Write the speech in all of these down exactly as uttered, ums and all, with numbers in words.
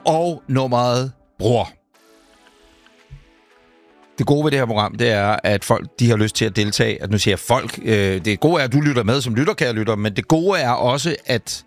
og nummeret Bror. Det gode ved det her program, det er, at folk de har lyst til at deltage. At nu siger jeg folk. Øh, det gode er, at du lytter med som lytter, kære lytter. Men det gode er også, at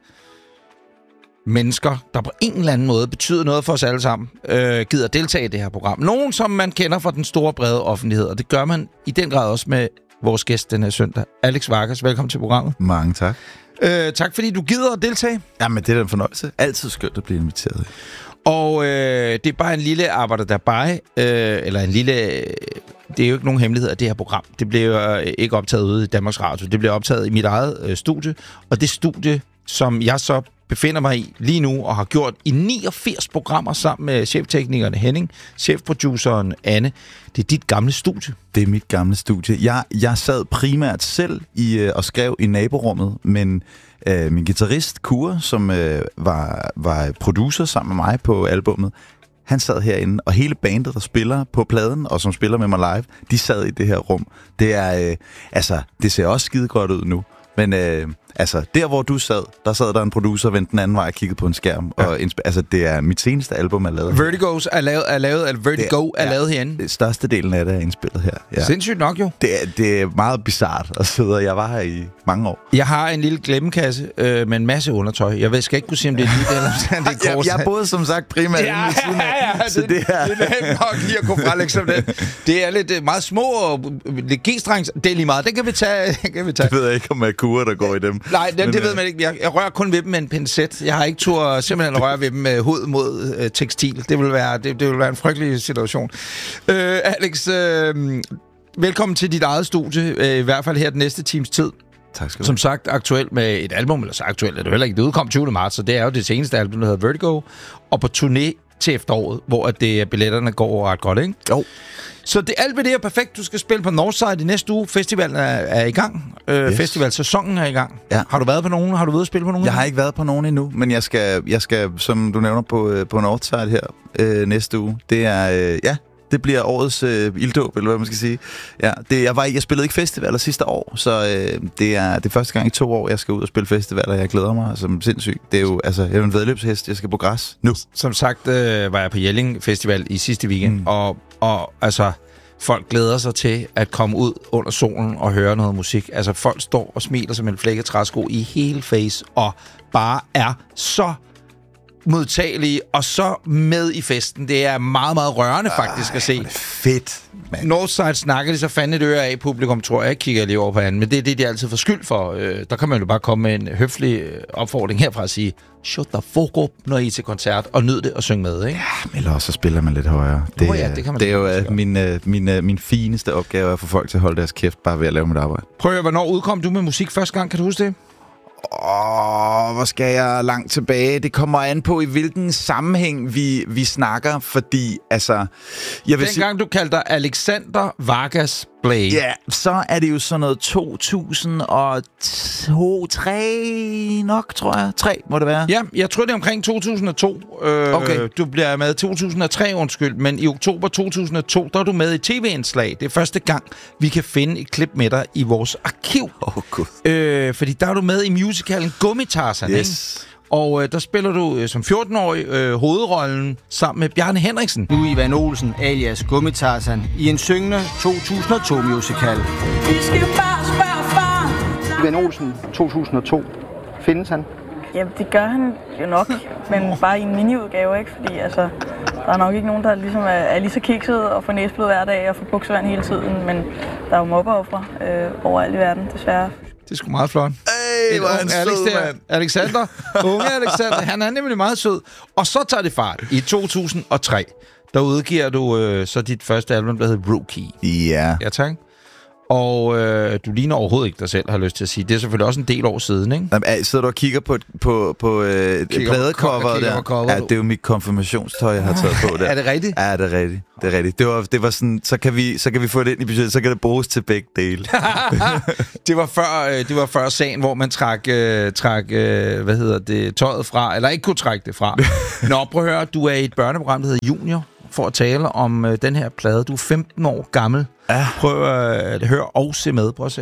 mennesker, der på en eller anden måde betyder noget for os alle sammen, øh, gider deltage i det her program. Nogen, som man kender fra den store, brede offentlighed. Og det gør man i den grad også med vores gæst den her søndag. Alex Vargas, velkommen til programmet. Mange tak. Øh, tak, fordi du gider at deltage. Jamen, det er en fornøjelse. Altid skønt at blive inviteret. Og øh, det er bare en lille arbejder der bare, øh, eller en lille... Det er jo ikke nogen hemmelighed af det her program. Det bliver ikke optaget ude i Danmarks Radio. Det bliver optaget i mit eget øh, studie. Og det studie, som jeg så befinder mig i lige nu, og har gjort i niogfirs programmer sammen med chefteknikeren Henning, chefproduceren Anne. Det er dit gamle studie. Det er mit gamle studie. Jeg, jeg sad primært selv i, øh, og skrev i naborummet, men øh, min guitarist, Kure, som øh, var, var producer sammen med mig på albummet, han sad herinde, og hele bandet, der spiller på pladen, og som spiller med mig live, de sad i det her rum. Det er, øh, altså, det ser også skide godt ud nu, men... Øh, Altså, der hvor du sad, der sad der en producer, vendte den anden vej og kiggede på en skærm. Ja. Og insp- altså, det er mit seneste album, er lavet. Vertigos er lavet, er lavet, eller Vertigo er, er lavet herinde. Det største delen af det er indspillet her. Ja. Sindssygt nok jo. Det er, det er meget bizart at sidde, og jeg var her i mange år. Jeg har en lille glemmekasse øh, med en masse undertøj. Jeg ved, skal ikke kunne sige, om det er lidt eller det er kors. Jeg, jeg boede som sagt primært ja, inde ved siden af. Ja, ja, så det, det, er, det er nemt nok lige at kunne frelægge som det. Det er lidt meget små og lidt g-strengs. Det er lige meget. Det kan vi tage. Det kan vi tage. Det ved jeg ikke, om jeg kurer, der går i dem. Nej, det, det ved man ikke. Jeg, jeg rører kun ved dem med en pincet. Jeg har ikke tur simpelthen at røre ved dem med hud mod øh, tekstil. Det vil være, det, det vil være en frygtelig situation. Øh, Alex, øh, velkommen til dit eget studie. Øh, I hvert fald her den næste times tid. Tak skal du. Som sagt, aktuelt med et album, eller så aktuelt er det heller ikke. Det udkom tyvende marts, så det er jo det seneste album, der hedder Vertigo. Og på turné til efteråret, hvor det, billetterne går ret godt, ikke? Jo. Så det, alt ved det er perfekt. Du skal spille på Northside i næste uge. Festivalen er, er i gang. Øh, yes. Festivalsæsonen er i gang. Ja. Har du været på nogen? Har du været at spille på nogen? Jeg har ikke været på nogen endnu, men jeg skal, jeg skal som du nævner, på, på Northside her øh, næste uge. Det er, øh, ja, det bliver årets øh, ilddåb, eller hvad man skal sige. Ja, det, jeg, var, jeg spillede ikke festivaler sidste år, så øh, det er det første gang i to år, jeg skal ud og spille festivaler. Jeg glæder mig som sindssygt. Det er jo, altså, jeg er en vedløbshest. Jeg skal på græs nu. Som sagt øh, var jeg på Jelling Festival i sidste weekend, mm. og, og altså... Folk glæder sig til at komme ud under solen og høre noget musik. Altså, folk står og smiler som en flækket træsko i hele face, og bare er så modtagelige og så med i festen. Det er meget, meget rørende faktisk Ej, at se. Det er fedt, man. Northside snakker de så fanden et øre af publikum, tror jeg. Jeg kigger lige over på anden, men det er det, de altid får skyld for. Øh, der kan man jo bare komme med en høflig opfordring herfra og sige, shut the fuck up, når I er til koncert, og nyd det og synge med, ikke? Ja, eller også så spiller man lidt højere. Det, oh ja, det, kan man det er jo uh, min, uh, min, uh, min fineste opgave at få folk til at holde deres kæft, bare ved at lave mit arbejde. Prøv at høre, hvornår udkom du med musik første gang? Kan du huske det? Åh, hvor skal jeg langt tilbage? Det kommer an på, i hvilken sammenhæng vi, vi snakker, fordi, altså... Jeg vil Dengang du kaldte dig Alexander Vargas Blade. Ja, så er det jo sådan noget to tusind og to, tre nok, tror jeg. tre må det være. Ja, jeg tror, det er omkring to tusind og to. Øh, okay. Du bliver med to tusind og tre, undskyld, men i oktober to tusind og to, der er du med i tv-indslag. Det er første gang, vi kan finde et klip med dig i vores arkiv. Åh, oh, gud. Øh, fordi der er du med i musicalen Gummitarsan, yes. Ikke? Og øh, der spiller du øh, som fjorten-årig øh, hovedrollen sammen med Bjarne Henriksen. Nu Ivan Olsen, alias Gummitarsan, i en syngende to tusind og to musical. Vi skal bare spørge far. Ivan Olsen, to tusind og to. Findes han? Jamen, det gør han jo nok, men bare i en mini-udgave, ikke? Fordi altså, der er nok ikke nogen, der ligesom er, er lige så kikset og får næseblod hver dag og får buksevand hele tiden, men der er jo mobbeoffre øh, overalt i verden, desværre. Det er sgu meget flot. Ej, hvor er han Alex sød, der, mand. Alexander, unge Alexander, han er nemlig meget sød. Og så tager det fart. I to tusind og tre, der udgiver du øh, så dit første album, der hedder Rookie. Ja. Ja, tak. Og øh, du ligner overhovedet ikke dig selv, har lyst til at sige. Det er selvfølgelig også en del år siden, ikke? Jamen, sidder du og kigger på, på, på øh, pladecoveret der? Cover, ja, det er jo mit konfirmationstøj, jeg har taget på der. Er det rigtigt? Ja, det er rigtigt. Det er rigtigt. Det var, det var sådan, så kan vi, så kan vi få det ind i budgettet, så kan det bruges til begge dele. det var før, øh, det var før sagen, hvor man trak, øh, trak øh, hvad hedder det, tøjet fra, eller ikke kunne trække det fra. Nå, prøv at høre, du er i et børneprogram, der hedder Junior, for at tale om øh, den her plade. Du er femten år gammel. Ja. Prøv øh, at høre og se med. Prøv at se her.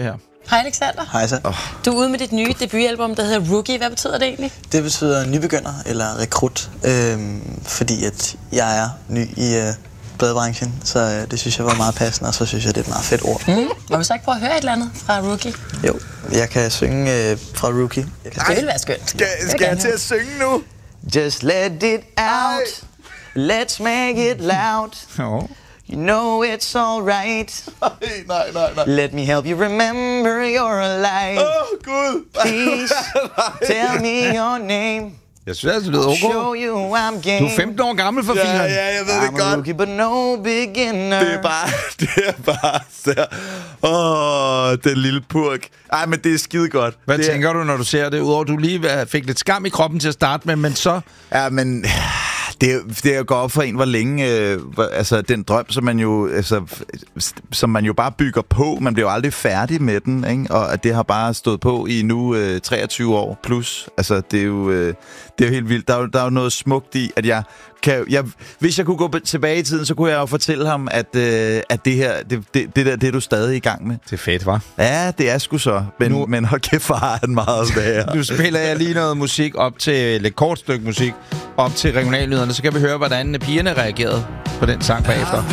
Hej Alexander. Hej så. Oh. Du er ude med dit nye debutalbum, der hedder Rookie. Hvad betyder det egentlig? Det betyder nybegynder eller rekrut, øhm, fordi at jeg er ny i øh, bladbranchen, så øh, det synes jeg var meget passende, og så synes jeg, det er et meget fedt ord. Mm. Må vi så ikke prøve at høre et eller andet fra Rookie? Jo, jeg kan synge øh, fra Rookie. Det vil være skønt. Skal, skal jeg til at synge nu? Just let it out, let's make it loud. Oh. You know it's all right. Nej, nej, nej. Let me help you remember you're alive. Åh, oh, Gud. Please tell me your name. Jeg synes, det lyder I'll okay. show you I'm game. Du er femten år gammel for Ja, filen. ja, jeg ved I'm det a godt. rookie, but no beginner. Det er bare, det er bare så. Åh, oh, den lille purk. Ej, men det er skide godt. Hvad det tænker du, når du ser det? Udover at du lige fik lidt skam i kroppen til at starte med, men så... Ja, men det er, det er jo godt op for en, hvor længe, øh, hvor, altså den drøm, som man jo, altså, som man jo bare bygger på, man bliver jo aldrig færdig med den, ikke? Og at det har bare stået på i nu øh, treogtyve år plus. Altså, det er jo, øh, det er jo helt vildt. Der er jo, der er jo noget smukt i, at jeg kan, jeg, hvis jeg kunne gå tilbage i tiden, så kunne jeg jo fortælle ham, at, øh, at det her, det, det, det der, det er du stadig i gang med. Det er fedt, hva'? Ja, det er sgu så. Men, Nu- men hold kæft, for har han meget værre. Nu spiller jeg lige noget musik op til, et kort stykke musik, op til regionalnyhederne, så kan vi høre, hvordan pigerne reagerede på den sang bagefter.